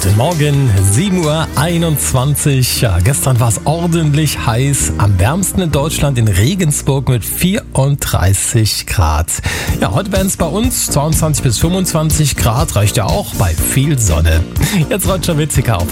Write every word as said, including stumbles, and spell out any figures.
Guten Morgen, sieben Uhr einundzwanzig. Ja, gestern war es ordentlich heiß. Am wärmsten in Deutschland in Regensburg mit vierunddreißig Grad. Ja, heute werden es bei uns zweiundzwanzig bis fünfundzwanzig Grad. Reicht ja auch bei viel Sonne. Jetzt Roger Witziger auf